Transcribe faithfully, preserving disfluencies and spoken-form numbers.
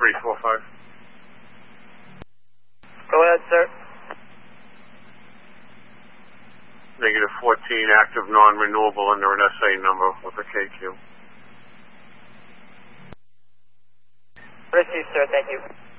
three four five. Go ahead, sir. Negative fourteen, active non-renewable under an S A number with a K Q. Received, sir. Thank you.